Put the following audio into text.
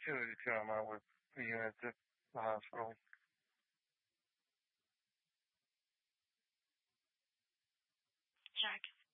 too to tell him I was being at the hospital. Jack,